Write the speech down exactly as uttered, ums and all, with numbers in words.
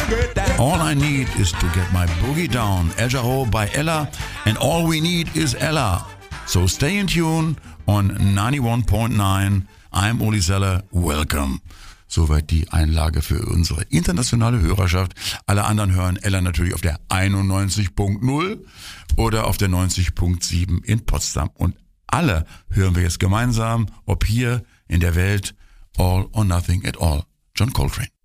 All I need is to get my boogie down. El Jarreau by Ella, and all we need is Ella. So stay in tune on ninety-one point nine. I'm Uli Seller. Welcome. Soweit die Einlage für unsere internationale Hörerschaft. Alle anderen hören Ella natürlich auf der einundneunzig Punkt null oder auf der neunzig Punkt sieben in Potsdam. Und alle hören wir jetzt gemeinsam, ob hier in der Welt, All or Nothing at All. John Coltrane.